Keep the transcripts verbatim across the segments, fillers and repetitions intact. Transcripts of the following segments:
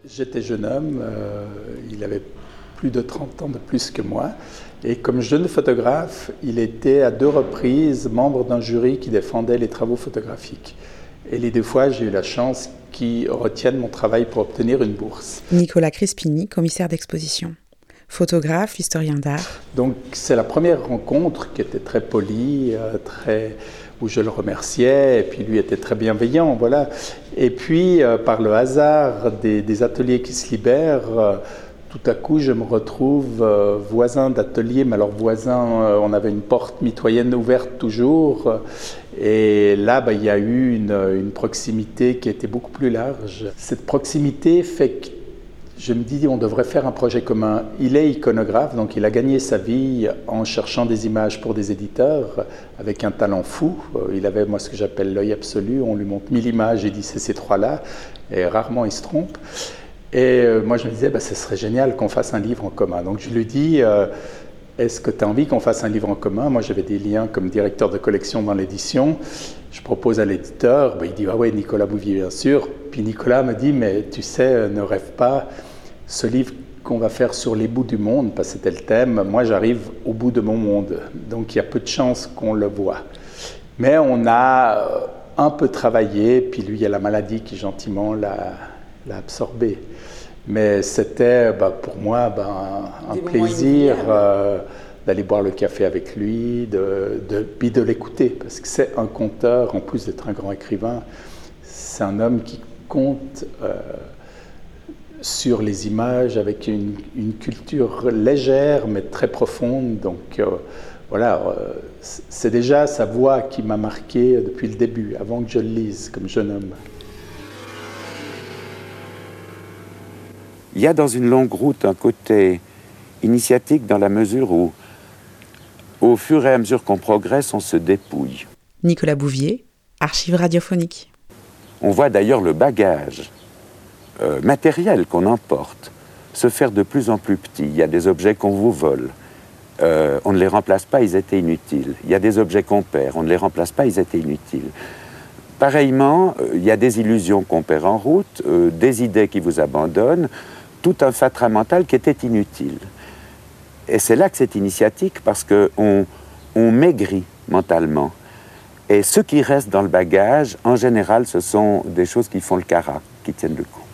J'étais jeune homme, euh, il avait plus de trente ans de plus que moi. Et comme jeune photographe, il était à deux reprises membre d'un jury qui défendait les travaux photographiques. Et les deux fois, j'ai eu la chance qu'ils retiennent mon travail pour obtenir une bourse. Nicolas Crespini, commissaire d'exposition. Photographe, historien d'art. Donc c'est la première rencontre qui était très polie, euh, très... où je le remerciais, et puis lui était très bienveillant, voilà. Et puis, euh, par le hasard des, des ateliers qui se libèrent, euh, tout à coup, je me retrouve euh, voisin d'atelier, mais alors voisin, euh, on avait une porte mitoyenne ouverte toujours, et là, bah, il y a eu une, une proximité qui était beaucoup plus large. Cette proximité fait que je me dis, on devrait faire un projet commun. Il est iconographe, donc il a gagné sa vie en cherchant des images pour des éditeurs, avec un talent fou. Il avait, moi, ce que j'appelle l'œil absolu. On lui montre mille images et dit, c'est ces trois-là, et rarement il se trompe. Et euh, moi, je me disais, bah, ce serait génial qu'on fasse un livre en commun. Donc je lui dis, euh, est-ce que tu as envie qu'on fasse un livre en commun? Moi, j'avais des liens comme directeur de collection dans l'édition. Je propose à l'éditeur, bah, il dit, ah ouais, Nicolas Bouvier, bien sûr. Puis Nicolas me dit, mais tu sais, ne rêve pas. Ce livre qu'on va faire sur les bouts du monde, parce que c'était le thème, moi j'arrive au bout de mon monde, donc il y a peu de chances qu'on le voit. Mais on a un peu travaillé, puis lui il y a la maladie qui gentiment l'a, l'a absorbé. Mais c'était bah, pour moi bah, un, un plaisir euh, d'aller boire le café avec lui, de, de, puis de l'écouter, parce que c'est un conteur, en plus d'être un grand écrivain, c'est un homme qui compte... Euh, sur les images avec une, une culture légère mais très profonde. Donc euh, voilà, euh, c'est déjà sa voix qui m'a marqué depuis le début, avant que je le lise comme jeune homme. Il y a dans une longue route un côté initiatique dans la mesure où, au fur et à mesure qu'on progresse, on se dépouille. Nicolas Bouvier, archives radiophoniques. On voit d'ailleurs le bagage Euh, matériel qu'on emporte se faire de plus en plus petit. Il y a des objets qu'on vous vole. Euh, on ne les remplace pas, ils étaient inutiles. Il y a des objets qu'on perd. On ne les remplace pas, ils étaient inutiles. Pareillement, euh, il y a des illusions qu'on perd en route, euh, des idées qui vous abandonnent, tout un fatras mental qui était inutile. Et c'est là que c'est initiatique parce qu'on on maigrit mentalement. Et ce qui reste dans le bagage, en général, ce sont des choses qui font le carat, qui tiennent le coup.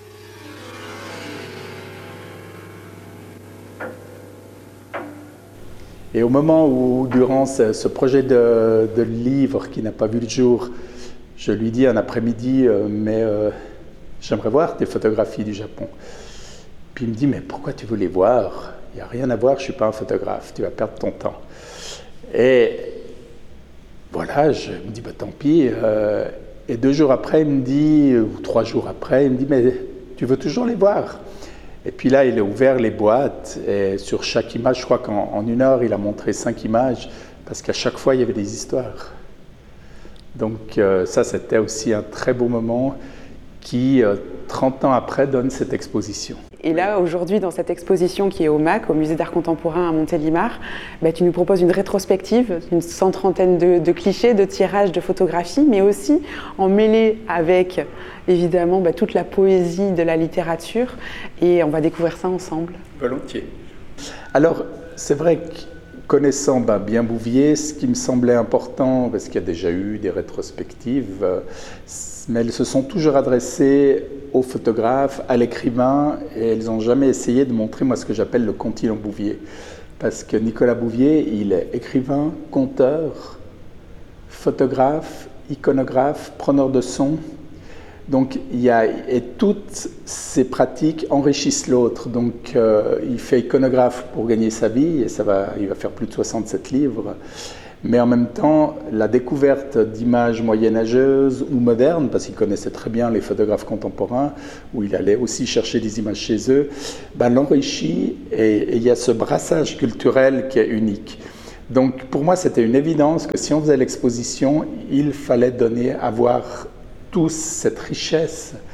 Et au moment où, durant ce, ce projet de, de livre qui n'a pas vu le jour, je lui dis un après-midi, euh, mais euh, j'aimerais voir tes photographies du Japon. Puis il me dit, mais pourquoi tu veux les voir? Il n'y a rien à voir, je ne suis pas un photographe, tu vas perdre ton temps. Et voilà, je me dis, bah, tant pis. Euh, et deux jours après, il me dit, ou trois jours après, il me dit, mais tu veux toujours les voir? Et puis là, il a ouvert les boîtes et sur chaque image, je crois qu'en en une heure, il a montré cinq images parce qu'à chaque fois, il y avait des histoires. Donc euh, ça, c'était aussi un très beau moment qui, euh, trente ans après, donne cette exposition. Et là, aujourd'hui, dans cette exposition qui est au M A C, au Musée d'Art Contemporain à Montélimar, bah, tu nous proposes une rétrospective, une cent trentaine de, de clichés, de tirages, de photographies, mais aussi en mêlée avec, évidemment, bah, toute la poésie de la littérature. Et on va découvrir ça ensemble. Volontiers. Alors, c'est vrai que connaissant bah, bien Bouvier, ce qui me semblait important, parce qu'il y a déjà eu des rétrospectives, euh, mais elles se sont toujours adressées aux photographes, à l'écrivain, et elles n'ont jamais essayé de montrer moi ce que j'appelle le continuum Bouvier. Parce que Nicolas Bouvier, il est écrivain, conteur, photographe, iconographe, preneur de son. Donc, il y a, et toutes ces pratiques enrichissent l'autre. Donc, euh, il fait iconographe pour gagner sa vie, et ça va, il va faire plus de soixante-sept livres. Mais en même temps, la découverte d'images moyenâgeuses ou modernes, parce qu'il connaissait très bien les photographes contemporains, où il allait aussi chercher des images chez eux, ben, l'enrichit, et il y a ce brassage culturel qui est unique. Donc, pour moi, c'était une évidence que si on faisait l'exposition, il fallait donner à voir tous cette richesse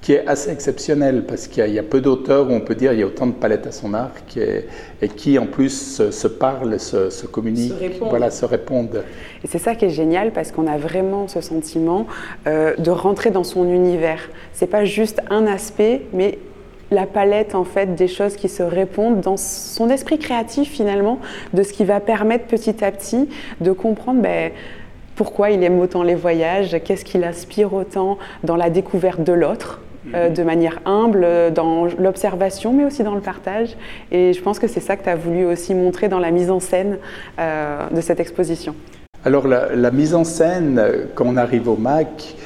qui est assez exceptionnel parce qu'il y a, il y a peu d'auteurs où on peut dire qu'il y a autant de palettes à son arc et, et qui en plus se, se parlent, se, se communiquent, se répondent. Voilà, se répondent. Et c'est ça qui est génial parce qu'on a vraiment ce sentiment euh, de rentrer dans son univers. C'est pas juste un aspect, mais la palette en fait des choses qui se répondent dans son esprit créatif finalement, de ce qui va permettre petit à petit de comprendre ben, pourquoi il aime autant les voyages, qu'est-ce qui l'inspire autant dans la découverte de l'autre. Euh, de manière humble, dans l'observation, mais aussi dans le partage. Et je pense que c'est ça que tu as voulu aussi montrer dans la mise en scène euh, de cette exposition. Alors, la, la mise en scène, quand on arrive au M A C,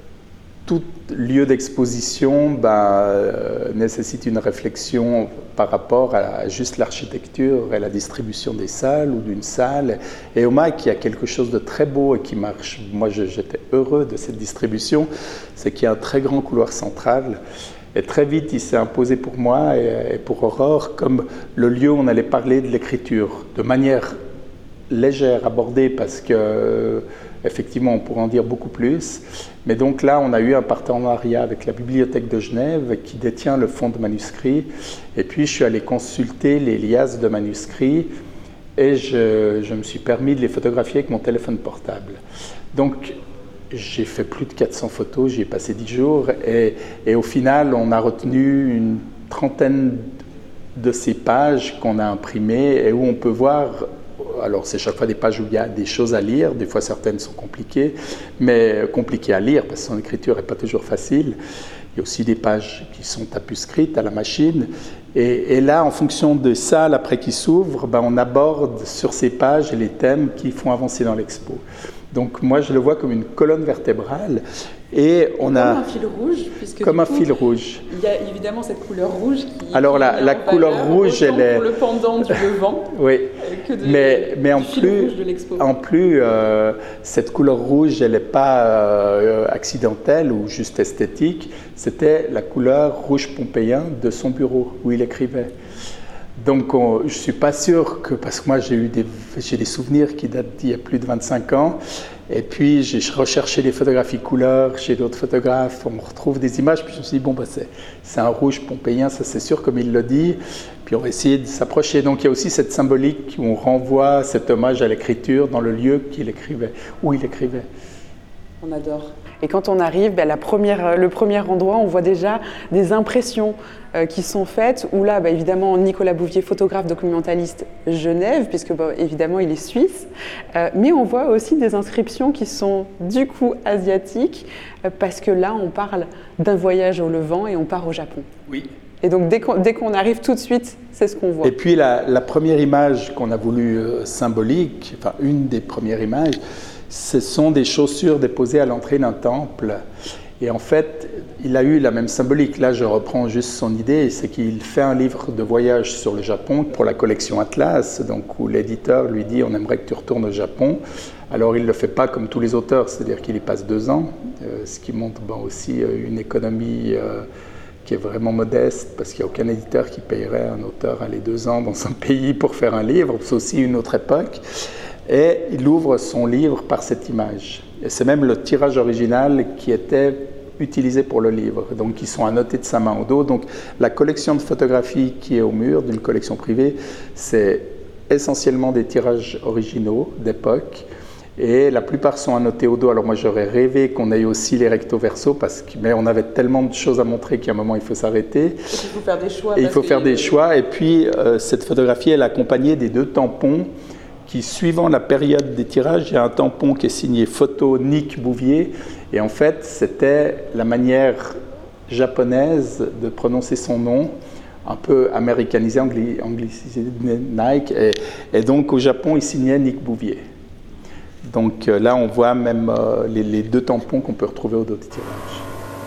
tout lieu d'exposition ben, euh, nécessite une réflexion par rapport à juste l'architecture et la distribution des salles ou d'une salle. Et au M A C, il y a quelque chose de très beau et qui marche. Moi, je, j'étais heureux de cette distribution. C'est qu'il y a un très grand couloir central. Et très vite, il s'est imposé pour moi et, et pour Aurore comme le lieu où on allait parler de l'écriture de manière légère, abordée, parce que effectivement, on pourrait en dire beaucoup plus. Mais donc là, on a eu un partenariat avec la Bibliothèque de Genève qui détient le fonds de manuscrits. Et puis, je suis allé consulter les liasses de manuscrits et je, je me suis permis de les photographier avec mon téléphone portable. Donc, j'ai fait plus de quatre cents photos, j'y ai passé dix jours. Et, et au final, on a retenu une trentaine de ces pages qu'on a imprimées et où on peut voir. Alors, c'est chaque fois des pages où il y a des choses à lire. Des fois, certaines sont compliquées, mais compliquées à lire parce que son écriture n'est pas toujours facile. Il y a aussi des pages qui sont tapuscrites à la machine. Et, et là, en fonction des salles après qui s'ouvrent, ben, on aborde sur ces pages les thèmes qui font avancer dans l'expo. Donc, moi, je le vois comme une colonne vertébrale. Et on comme a, un fil rouge, puisque comme un coup, fil rouge. Il y a évidemment cette couleur rouge qui. Alors la, la couleur rouge, elle est. Pour le pendant du levant. Oui. Que de, mais mais en fil plus, rouge de l'expo. en plus, euh, cette couleur rouge, elle n'est pas euh, accidentelle ou juste esthétique. C'était la couleur rouge pompéien de son bureau où il écrivait. Donc, on, je ne suis pas sûr que, parce que moi j'ai eu des, j'ai des souvenirs qui datent d'il y a plus de vingt-cinq ans, et puis j'ai recherché les photographies couleurs chez d'autres photographes, on retrouve des images, puis je me suis dit, bon, bah, c'est, c'est un rouge pompéien, ça c'est sûr, comme il le dit, puis on va essayer de s'approcher. Donc il y a aussi cette symbolique où on renvoie cet hommage à l'écriture dans le lieu qu'il écrivait, où il écrivait. On adore. Et quand on arrive, ben, la première, le premier endroit, on voit déjà des impressions euh, qui sont faites, où là, ben, évidemment, Nicolas Bouvier, photographe documentaliste Genève, puisque ben, évidemment, il est suisse, euh, mais on voit aussi des inscriptions qui sont du coup asiatiques, euh, parce que là, on parle d'un voyage au Levant et on part au Japon. Oui. Et donc, dès qu'on, dès qu'on arrive tout de suite, c'est ce qu'on voit. Et puis, la, la première image qu'on a voulu euh, symbolique, enfin, une des premières images, ce sont des chaussures déposées à l'entrée d'un temple. Et en fait, il a eu la même symbolique. Là, je reprends juste son idée, c'est qu'il fait un livre de voyage sur le Japon pour la collection Atlas, donc où l'éditeur lui dit « on aimerait que tu retournes au Japon ». Alors, il ne le fait pas comme tous les auteurs, c'est-à-dire qu'il y passe deux ans, euh, ce qui montre ben, aussi euh, une économie euh, qui est vraiment modeste, parce qu'il n'y a aucun éditeur qui payerait un auteur aller deux ans dans un pays pour faire un livre. C'est aussi une autre époque. Et il ouvre son livre par cette image. Et c'est même le tirage original qui était utilisé pour le livre, donc qui sont annotés de sa main au dos. Donc la collection de photographies qui est au mur d'une collection privée, c'est essentiellement des tirages originaux d'époque. Et la plupart sont annotés au dos. Alors moi j'aurais rêvé qu'on ait aussi les recto verso, parce qu'on avait tellement de choses à montrer qu'à un moment il faut s'arrêter. Il faut faire des choix. Et il faut faire des choix. Et puis euh, cette photographie, elle est accompagnée des deux tampons qui, suivant la période des tirages, il y a un tampon qui est signé photo Nick Bouvier. Et en fait, c'était la manière japonaise de prononcer son nom, un peu américanisé, angli- anglicisé, Nike. Et, et donc, au Japon, il signait Nick Bouvier. Donc euh, là, on voit même euh, les, les deux tampons qu'on peut retrouver au dos des tirages.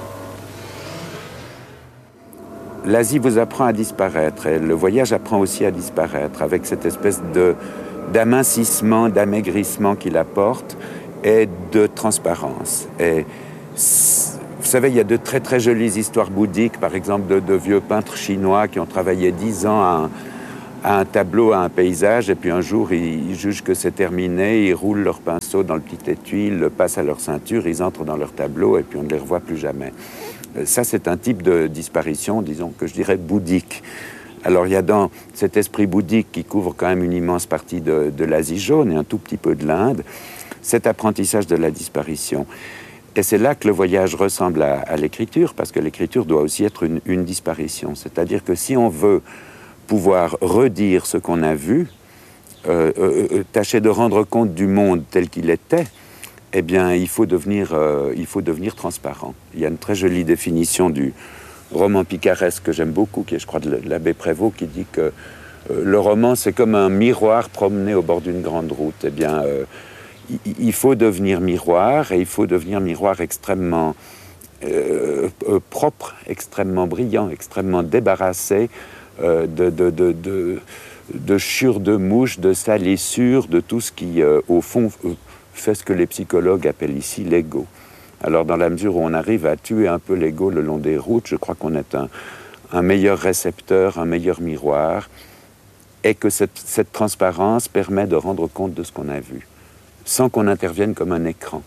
L'Asie vous apprend à disparaître, et le voyage apprend aussi à disparaître, avec cette espèce de... d'amincissement, d'amaigrissement qu'il apporte et de transparence. Et vous savez, il y a de très très jolies histoires bouddhiques, par exemple de, de vieux peintres chinois qui ont travaillé dix ans à un, à un tableau, à un paysage, et puis un jour ils, ils jugent que c'est terminé, ils roulent leur pinceau dans le petit étui, ils le passent à leur ceinture, ils entrent dans leur tableau et puis on ne les revoit plus jamais. Ça, c'est un type de disparition, disons, que je dirais bouddhique. Alors, il y a dans cet esprit bouddhique qui couvre quand même une immense partie de, de l'Asie jaune et un tout petit peu de l'Inde, cet apprentissage de la disparition. Et c'est là que le voyage ressemble à, à l'écriture, parce que l'écriture doit aussi être une, une disparition. C'est-à-dire que si on veut pouvoir redire ce qu'on a vu, euh, euh, tâcher de rendre compte du monde tel qu'il était, eh bien, il faut devenir, euh, il faut devenir transparent. Il y a une très jolie définition du roman picaresque que j'aime beaucoup, qui est, je crois, de l'abbé Prévost, qui dit que euh, le roman, c'est comme un miroir promené au bord d'une grande route. Eh bien, euh, il faut devenir miroir, et il faut devenir miroir extrêmement euh, euh, propre, extrêmement brillant, extrêmement débarrassé euh, de, de, de, de, de chure de mouche, de salissure, de tout ce qui, euh, au fond, euh, fait ce que les psychologues appellent ici l'ego. Alors, dans la mesure où on arrive à tuer un peu l'ego le long des routes, je crois qu'on est un, un meilleur récepteur, un meilleur miroir, et que cette, cette transparence permet de rendre compte de ce qu'on a vu, sans qu'on intervienne comme un écran.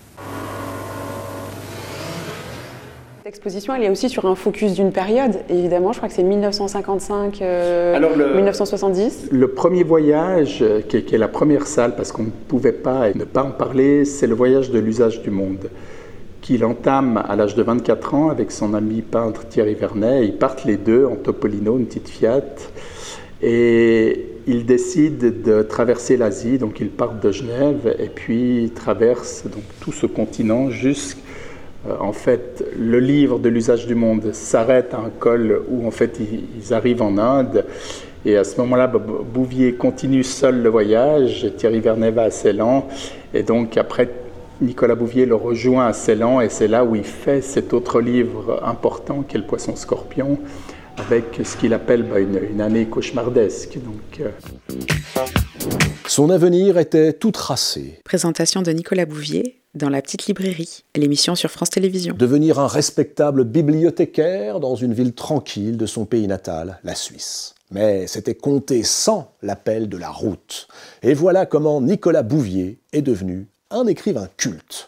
Cette exposition, elle est aussi sur un focus d'une période, évidemment, je crois que c'est mille neuf cent cinquante-cinq, euh, Alors le, mille neuf cent soixante-dix. Le premier voyage, qui est, qui est la première salle, parce qu'on ne pouvait pas ne pas en parler, c'est le voyage de l'usage du monde, qu'il entame à l'âge de vingt-quatre ans avec son ami peintre Thierry Vernet. Ils partent les deux en Topolino, une petite Fiat, et ils décident de traverser l'Asie, donc ils partent de Genève et puis ils traversent donc, tout ce continent jusqu'à, euh, en fait, le livre de l'usage du monde s'arrête à un col où en fait ils, ils arrivent en Inde, et à ce moment-là, Bouvier continue seul le voyage, Thierry Vernet va à Ceylan, et donc après Nicolas Bouvier le rejoint à Ceylan, et c'est là où il fait cet autre livre important qu'est Le Poisson Scorpion, avec ce qu'il appelle bah, une, une année cauchemardesque. Donc, euh... Son avenir était tout tracé. Présentation de Nicolas Bouvier dans La Petite Librairie, l'émission sur France Télévisions. Devenir un respectable bibliothécaire dans une ville tranquille de son pays natal, la Suisse. Mais c'était compté sans l'appel de la route. Et voilà comment Nicolas Bouvier est devenu un écrivain culte.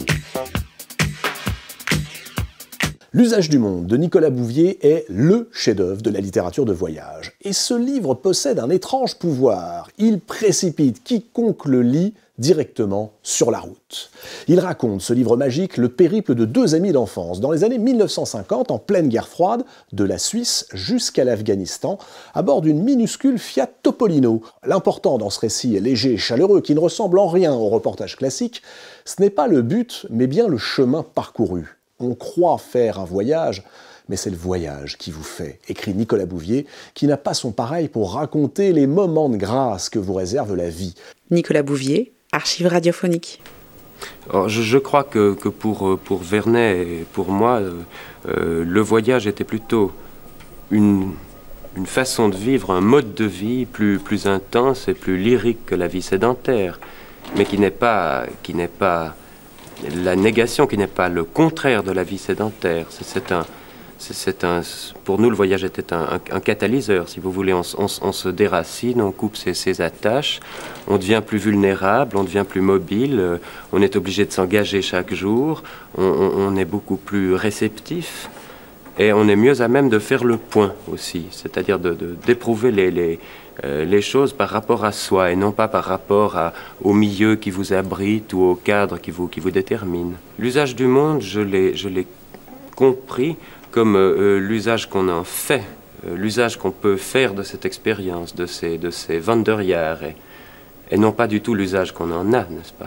L'usage du monde de Nicolas Bouvier est le chef-d'œuvre de la littérature de voyage. Et ce livre possède un étrange pouvoir. Il précipite quiconque le lit directement sur la route. Il raconte, ce livre magique, le périple de deux amis d'enfance dans les années mille neuf cent cinquante, en pleine guerre froide, de la Suisse jusqu'à l'Afghanistan, à bord d'une minuscule Fiat Topolino. L'important dans ce récit léger et chaleureux, qui ne ressemble en rien au reportage classique, ce n'est pas le but, mais bien le chemin parcouru. On croit faire un voyage, mais c'est le voyage qui vous fait, écrit Nicolas Bouvier, qui n'a pas son pareil pour raconter les moments de grâce que vous réserve la vie. Nicolas Bouvier, archives radiophoniques. Alors, je, je crois que, que pour, pour Vernet et pour moi, euh, le voyage était plutôt une, une façon de vivre, un mode de vie plus, plus intense et plus lyrique que la vie sédentaire, mais qui n'est pas... Qui n'est pas la négation, qui n'est pas le contraire de la vie sédentaire. C'est, c'est un, c'est, c'est un, pour nous, le voyage était un, un, un catalyseur, si vous voulez. On, on, on se déracine, on coupe ses, ses attaches, on devient plus vulnérable, on devient plus mobile, euh, on est obligé de s'engager chaque jour, on, on, on est beaucoup plus réceptif, et on est mieux à même de faire le point aussi, c'est-à-dire de, de, d'éprouver les... les Euh, les choses par rapport à soi et non pas par rapport à, au milieu qui vous abrite ou au cadre qui vous, qui vous détermine. L'usage du monde, je l'ai, je l'ai compris comme euh, l'usage qu'on en fait, euh, l'usage qu'on peut faire de cette expérience, de ces, de ces Wanderjahre, et, et non pas du tout l'usage qu'on en a, n'est-ce pas ?